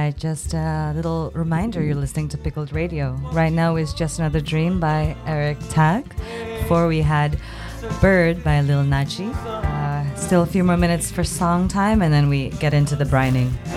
right, just a little reminder, you're listening to Pickled Radio. Right now is Just Another Dream by Eric Tag. Before we had Bird by Lil Nachi. Still a few more minutes for song time, and then we get into the brining.